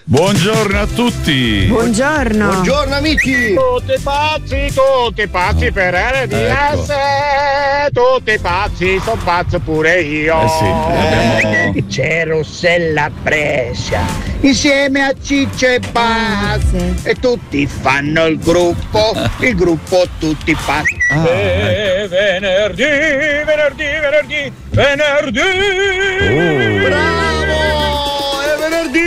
Buongiorno a tutti. Buongiorno. Buongiorno amici. Tutti pazzi per RDS. Tutti pazzi, sono pazzo pure io. Sì, C'è Rossella Brescia insieme a Ciccio e Baz e tutti fanno il gruppo tutti pazzi. Venerdì. Bravo, è venerdì.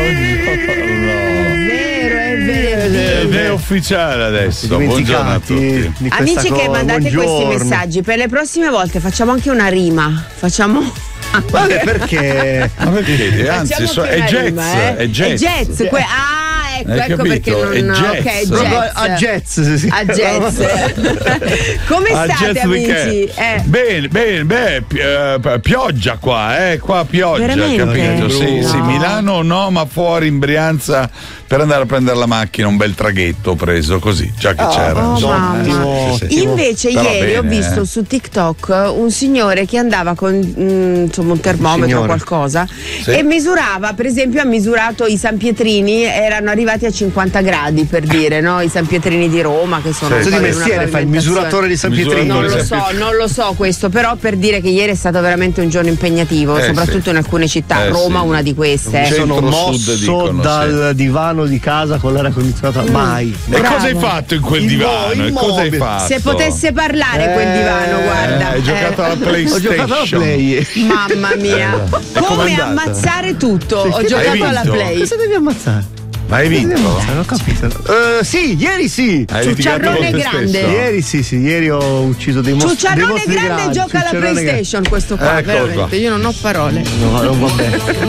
È ufficiale adesso. Buongiorno a tutti. Amici che mandate questi messaggi, per le prossime volte facciamo anche una rima. Vabbè, perché? Ma perché? Anzi, è jazz. È jazz. Ecco perché non. È jazz. A jazz, sì. A jazz. Come state, amici? Bene, pioggia qua, qua pioggia. Veramente? Capito? Sì, No. sì, Milano no, ma fuori in Brianza per andare a prendere la macchina, un bel traghetto preso così, già che c'era. Mamma. Sì. Invece Però ieri bene, ho visto su TikTok un signore che andava con insomma un termometro o qualcosa e misurava, per esempio ha misurato i San Pietrini, erano arrivati a 50 gradi, per dire, no? I San Pietrini di Roma che sono di mestiere fa il misuratore di San Pietrini. Non lo so questo, però per dire che ieri è stato veramente un giorno impegnativo, soprattutto in alcune città, Roma una di queste. Sono mosso dal divano di casa con l'aria condizionata mai. E cosa hai fatto in quel divano? E cosa hai fatto? Se potesse parlare quel divano, guarda. Hai giocato alla PlayStation. Ho giocato alla Play. Mamma mia. Come ammazzare tutto. Ho giocato alla Play. Cosa devi ammazzare? Ma hai vinto? Non ho capito. Sì, ieri sì. Ciucciarrone grande. Ieri sì, ieri ho ucciso dei mostri. Ciucciarone grande gioca alla PlayStation questo qua, veramente. Io non ho parole. No, non va bene.